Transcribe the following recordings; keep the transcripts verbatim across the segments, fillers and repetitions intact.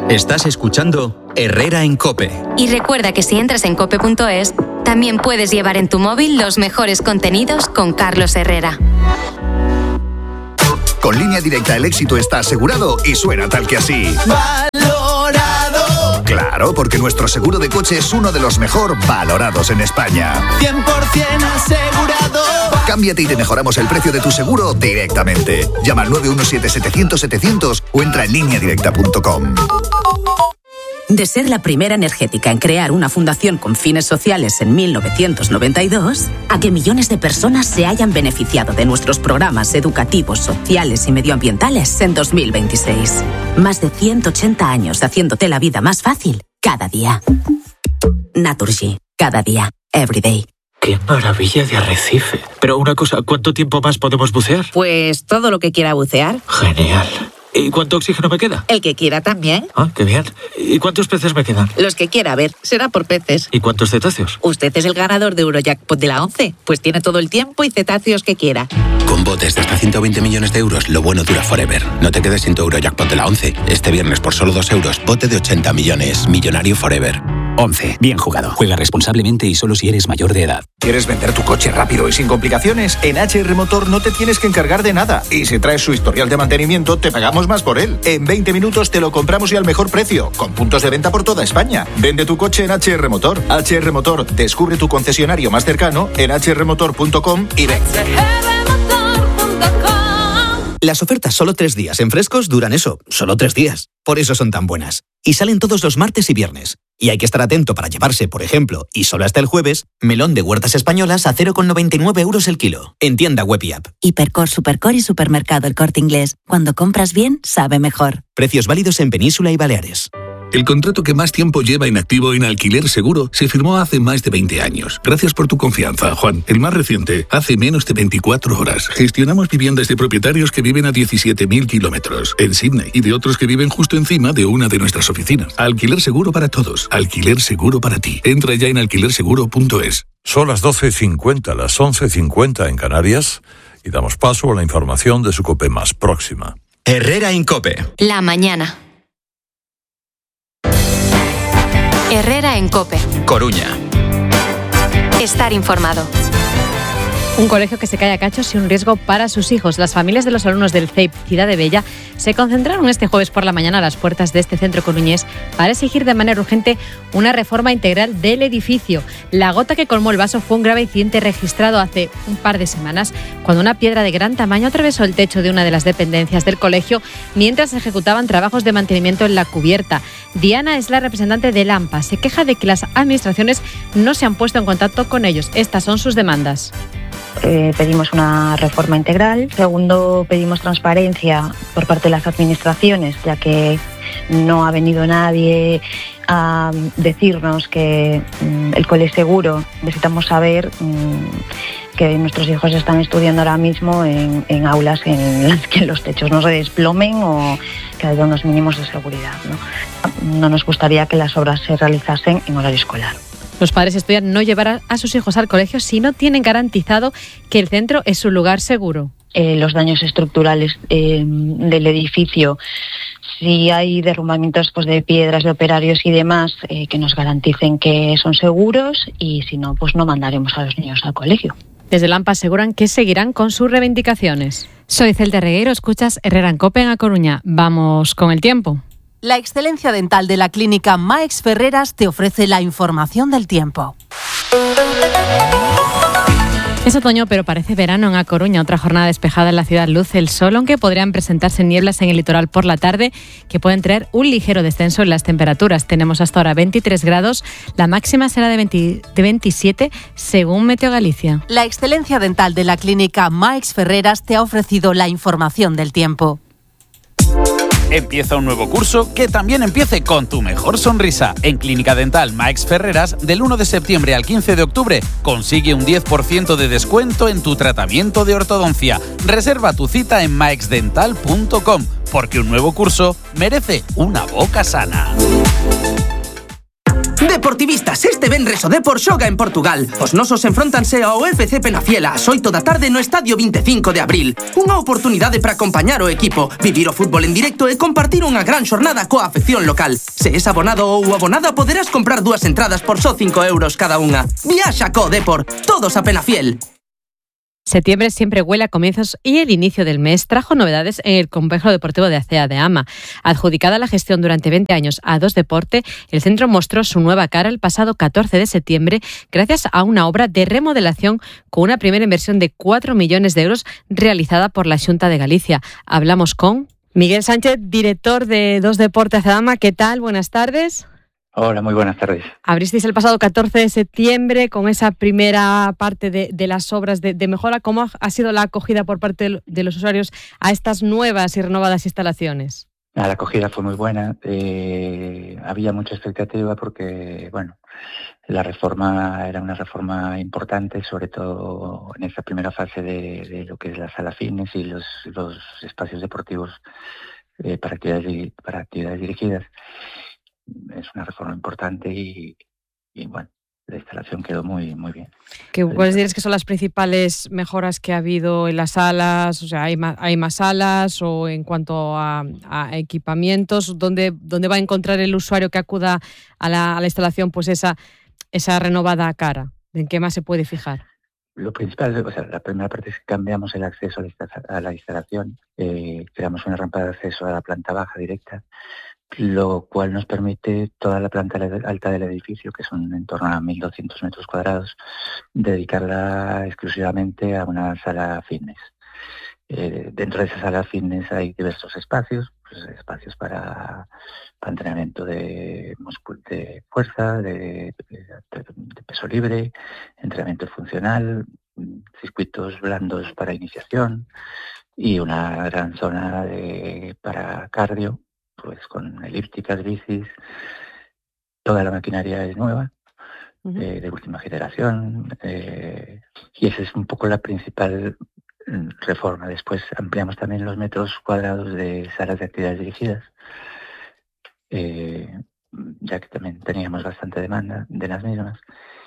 Estás escuchando Herrera en COPE. Y recuerda que si entras en cope punto es, también puedes llevar en tu móvil los mejores contenidos con Carlos Herrera. Con Línea Directa el éxito está asegurado y suena tal que así. ¡Valorado! Claro, porque nuestro seguro de coche es uno de los mejor valorados en España. cien por ciento asegurado. Cámbiate y te mejoramos el precio de tu seguro directamente. Llama al nueve uno siete, setecientos, setecientos o entra en línea directa punto com. De ser la primera energética en crear una fundación con fines sociales en mil novecientos noventa y dos, a que millones de personas se hayan beneficiado de nuestros programas educativos, sociales y medioambientales en dos mil veintiséis. Más de ciento ochenta años haciéndote la vida más fácil cada día. Naturgy, cada día, every day. ¡Qué maravilla de arrecife! Pero una cosa, ¿cuánto tiempo más podemos bucear? Pues todo lo que quiera bucear. Genial. ¿Y cuánto oxígeno me queda? El que quiera también. Ah, qué bien. ¿Y cuántos peces me quedan? Los que quiera, a ver, será por peces. ¿Y cuántos cetáceos? Usted es el ganador de Eurojackpot de la once, pues tiene todo el tiempo y cetáceos que quiera. Con botes de hasta ciento veinte millones de euros, lo bueno dura forever. No te quedes sin tu Eurojackpot de la once. Este viernes por solo dos euros, bote de ochenta millones. Millonario forever. once. Bien jugado. Juega responsablemente y solo si eres mayor de edad. ¿Quieres vender tu coche rápido y sin complicaciones? En H R Motor no te tienes que encargar de nada. Y si traes su historial de mantenimiento, te pagamos más por él. En veinte minutos te lo compramos y al mejor precio, con puntos de venta por toda España. Vende tu coche en H R Motor. H R Motor, descubre tu concesionario más cercano en h r motor punto com y ven. Las ofertas solo tres días en Frescos duran eso, solo tres días. Por eso son tan buenas. Y salen todos los martes y viernes. Y hay que estar atento para llevarse, por ejemplo, y solo hasta el jueves, melón de huertas españolas a cero coma noventa y nueve euros el kilo. En tienda web y app. Hipercor, Supercor y Supermercado El Corte Inglés. Cuando compras bien, sabe mejor. Precios válidos en Península y Baleares. El contrato que más tiempo lleva inactivo en Alquiler Seguro se firmó hace más de veinte años. Gracias por tu confianza, Juan. El más reciente, hace menos de veinticuatro horas. Gestionamos viviendas de propietarios que viven a diecisiete mil kilómetros en Sydney y de otros que viven justo encima de una de nuestras oficinas. Alquiler Seguro para todos. Alquiler Seguro para ti. Entra ya en alquiler seguro punto es. Son las doce cincuenta, las once cincuenta en Canarias y damos paso a la información de su COPE más próxima. Herrera en COPE. La mañana. Herrera en COPE. Coruña. Estar informado. Un colegio que se cae a cachos y un riesgo para sus hijos. Las familias de los alumnos del C E I P Ciudad de Bella se concentraron este jueves por la mañana a las puertas de este centro coruñés para exigir de manera urgente una reforma integral del edificio. La gota que colmó el vaso fue un grave incidente registrado hace un par de semanas cuando una piedra de gran tamaño atravesó el techo de una de las dependencias del colegio mientras se ejecutaban trabajos de mantenimiento en la cubierta. Diana es la representante del AMPA. Se queja de que las administraciones no se han puesto en contacto con ellos. Estas son sus demandas. Eh, pedimos una reforma integral. Segundo, pedimos transparencia por parte de las administraciones, ya que no ha venido nadie a decirnos que mm, el cole es seguro. Necesitamos saber mm, que nuestros hijos están estudiando ahora mismo en, en aulas en las que los techos no se desplomen o que haya unos mínimos de seguridad, ¿no? No nos gustaría que las obras se realizasen en horario escolar. Los padres estudian no llevar a sus hijos al colegio si no tienen garantizado que el centro es su lugar seguro. Eh, los daños estructurales eh, del edificio, si hay derrumbamientos pues, de piedras, de operarios y demás, eh, que nos garanticen que son seguros y si no, pues no mandaremos a los niños al colegio. Desde el AMPA aseguran que seguirán con sus reivindicaciones. Soy Celta Regueiro, escuchas Herrera en COPE en A Coruña. Vamos con el tiempo. La excelencia dental de la clínica Maix Ferreras te ofrece la información del tiempo. Es otoño, pero parece verano en A Coruña. Otra jornada despejada en la ciudad luce el sol, aunque podrían presentarse nieblas en el litoral por la tarde, que pueden traer un ligero descenso en las temperaturas. Tenemos hasta ahora veintitrés grados, la máxima será de, veinte, de veintisiete, según Meteo Galicia. La excelencia dental de la clínica Maix Ferreras te ha ofrecido la información del tiempo. Empieza un nuevo curso que también empiece con tu mejor sonrisa. En Clínica Dental Maix Ferreras, del uno de septiembre al quince de octubre, consigue un diez por ciento de descuento en tu tratamiento de ortodoncia. Reserva tu cita en maix dental punto com, porque un nuevo curso merece una boca sana. Deportivistas, este venres o Depor xoga en Portugal. Os nosos enfróntanse ao F C Penafiel ás oito da tarde no Estadio vinte e cinco de abril. Unha oportunidade para acompañar o equipo, vivir o fútbol en directo e compartir unha gran xornada coa afección local. Se es abonado ou abonada, poderás comprar dúas entradas por só cinco euros cada unha. Viaxa co Depor, todos a Penafiel. Septiembre siempre huele a comienzos y el inicio del mes trajo novedades en el complejo deportivo de Acea de Ama. Adjudicada la gestión durante veinte años a Dos Deporte, el centro mostró su nueva cara el pasado catorce de septiembre gracias a una obra de remodelación con una primera inversión de cuatro millones de euros realizada por la Xunta de Galicia. Hablamos con Miguel Sánchez, director de Dos Deporte Acea de Ama. ¿Qué tal? Buenas tardes. Hola, muy buenas tardes. Abristeis el pasado catorce de septiembre con esa primera parte de, de las obras de, de mejora. ¿Cómo ha, ha sido la acogida por parte de los usuarios a estas nuevas y renovadas instalaciones? La acogida fue muy buena. Eh, había mucha expectativa porque, bueno, la reforma era una reforma importante, sobre todo en esta primera fase de, de lo que es la sala fitness y los, los espacios deportivos eh, para actividades, para actividades dirigidas. Es una reforma importante y, y bueno, la instalación quedó muy muy bien. ¿Qué puedes decir que son las principales mejoras que ha habido en las salas? O sea, ¿hay más, hay más salas o en cuanto a, a equipamientos? ¿Dónde, ¿Dónde va a encontrar el usuario que acuda a la, a la instalación pues esa, esa renovada cara? ¿En qué más se puede fijar? Lo principal, o sea, la primera parte es que cambiamos el acceso a la, a la instalación, eh, creamos una rampa de acceso a la planta baja directa, lo cual nos permite toda la planta alta del edificio, que son en torno a mil doscientos metros cuadrados, dedicarla exclusivamente a una sala fitness. Eh, dentro de esa sala fitness hay diversos espacios, pues, espacios para, para entrenamiento de, de fuerza, de, de, de peso libre, entrenamiento funcional, circuitos blandos para iniciación y una gran zona de, para cardio, pues con elípticas, bicis. Toda la maquinaria es nueva, uh-huh. eh, de última generación, eh, y esa es un poco la principal reforma. Después ampliamos también los metros cuadrados de salas de actividades dirigidas, eh, ya que también teníamos bastante demanda de las mismas,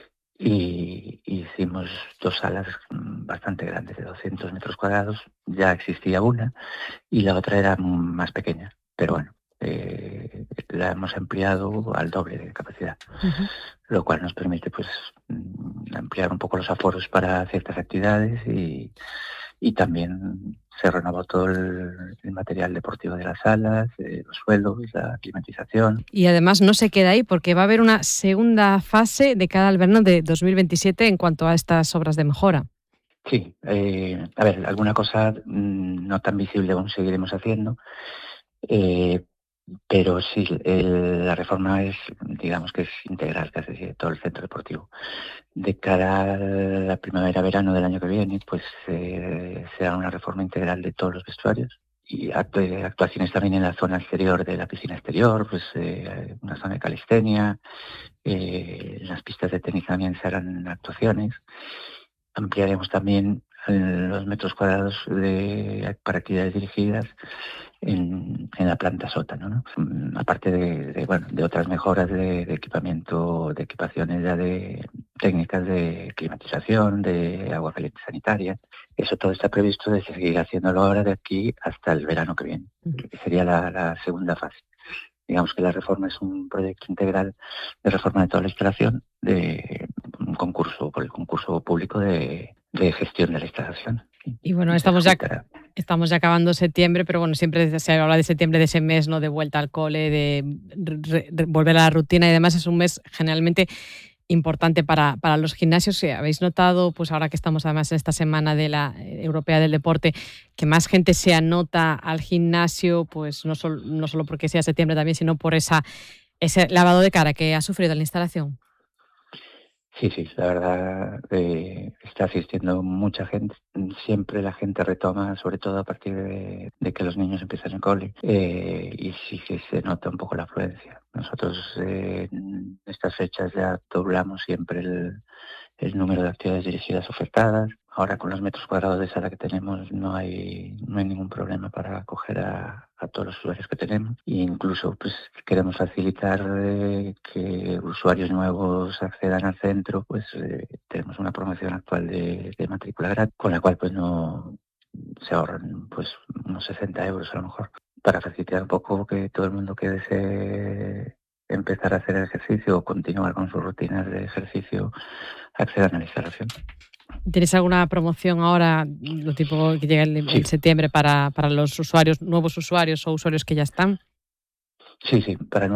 y hicimos dos salas bastante grandes, de doscientos metros cuadrados. Ya existía una y la otra era más pequeña, pero bueno, eh, la hemos ampliado al doble de capacidad, uh-huh. lo cual nos permite pues ampliar un poco los aforos para ciertas actividades y, y también se renovó todo el, el material deportivo de las salas, eh, los suelos, la climatización. Y además no se queda ahí porque va a haber una segunda fase de cara al verano de dos mil veintisiete en cuanto a estas obras de mejora. Sí, eh, a ver, alguna cosa mmm, no tan visible aún seguiremos haciendo, eh, pero sí, el, la reforma es, digamos que es integral, casi de todo el centro deportivo. De cara a la primavera-verano del año que viene, pues eh, será una reforma integral de todos los vestuarios y actu- actuaciones también en la zona exterior de la piscina exterior, pues eh, una zona de calistenia, eh, en las pistas de tenis también se harán actuaciones. Ampliaremos también los metros cuadrados de, para actividades dirigidas en, en la planta sótano, ¿no? Aparte de, de, bueno, de otras mejoras de, de equipamiento, de equipaciones ya de técnicas de climatización, de agua caliente sanitaria. Eso todo está previsto de seguir haciéndolo ahora de aquí hasta el verano que viene, que sería la, la segunda fase. Digamos que la reforma es un proyecto integral de reforma de toda la instalación, de un concurso, por el concurso público de, de gestión de la instalación. Y bueno, estamos ya, estamos ya acabando septiembre, pero bueno, siempre se habla de septiembre, de ese mes, ¿no? De vuelta al cole, de re, re, volver a la rutina y demás. Es un mes generalmente importante para, para los gimnasios. ¿Habéis notado, pues ahora que estamos además en esta semana de la Europea del Deporte, que más gente se anota al gimnasio, pues no, sol, no solo porque sea septiembre también, sino por esa ese lavado de cara que ha sufrido la instalación? Sí, sí, la verdad eh, está asistiendo mucha gente. Siempre la gente retoma, sobre todo a partir de, de que los niños empiezan el cole, eh, y sí que se nota un poco la afluencia. Nosotros eh, en estas fechas ya doblamos siempre el, el número de actividades dirigidas ofertadas. Ahora con los metros cuadrados de sala que tenemos no hay no hay ningún problema para acoger a, a todos los usuarios que tenemos. E incluso pues queremos facilitar eh, que usuarios nuevos accedan al centro, pues eh, tenemos una promoción actual de, de matrícula gratis, con la cual pues no se ahorran pues unos sesenta euros a lo mejor, para facilitar un poco que todo el mundo que desee empezar a hacer ejercicio o continuar con sus rutinas de ejercicio accedan a la instalación. ¿Tienes alguna promoción ahora, lo tipo que llega en, sí. en septiembre, para, para los usuarios, nuevos usuarios o usuarios que ya están? Sí, sí, para